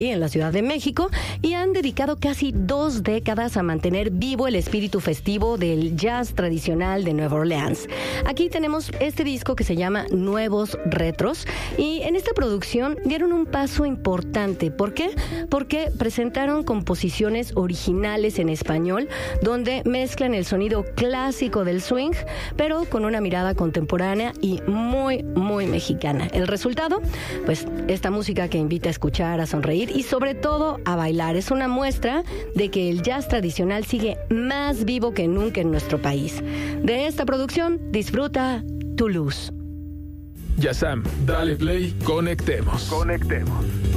en la Ciudad de México y han dedicado casi 2 décadas a mantener vivo el espíritu festivo del jazz tradicional de Nueva Orleans. Aquí tenemos este disco que se llama Nuevos Retros y en esta producción dieron un paso importante. ¿Por qué? Porque presentaron composiciones originales en español donde mezclan el sonido clásico del swing pero con una mirada contemporánea y muy, muy mexicana. El resultado, pues esta música que invita a escuchar, a sonreír y sobre todo a bailar. Es una muestra de que el jazz tradicional sigue más vivo que nunca en nuestro país. De esta producción, disfruta Tu Luz. Ya Sam, dale play, conectemos.